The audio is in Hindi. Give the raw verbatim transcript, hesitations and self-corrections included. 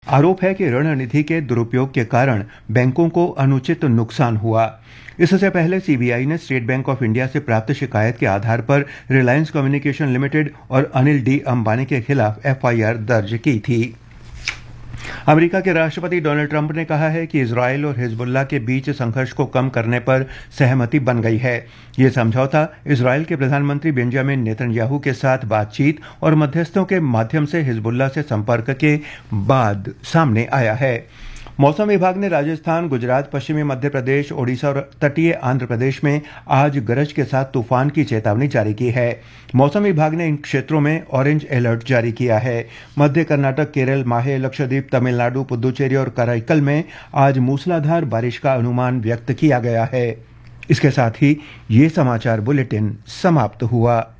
आरोप है कि ऋण निधि के दुरुपयोग के कारण बैंकों को अनुचित नुकसान हुआ। इससे पहले सीबीआई ने स्टेट बैंक ऑफ इंडिया से प्राप्त शिकायत के आधार पर रिलायंस कम्युनिकेशन लिमिटेड और अनिल डी अंबानी के खिलाफ एफआईआर दर्ज की थी। अमेरिका के राष्ट्रपति डोनाल्ड ट्रंप ने कहा है कि इजरायल और हिजबुल्लाह के बीच संघर्ष को कम करने पर सहमति बन गई है। ये समझौता इजरायल के प्रधानमंत्री बेंजामिन नेतन्याहू के साथ बातचीत और मध्यस्थों के माध्यम से हिजबुल्लाह से संपर्क के बाद सामने आया है। मौसम विभाग ने राजस्थान, गुजरात, पश्चिमी मध्य प्रदेश, ओडिशा और तटीय आंध्र प्रदेश में आज गरज के साथ तूफान की चेतावनी जारी की है। मौसम विभाग ने इन क्षेत्रों में ऑरेंज अलर्ट जारी किया है। मध्य कर्नाटक, केरल, माहे, लक्षद्वीप, तमिलनाडु, पुदुचेरी और कराईकल में आज मूसलाधार बारिश का अनुमान व्यक्त किया गया है। इसके साथ ही ये समाचार बुलेटिन समाप्त हुआ।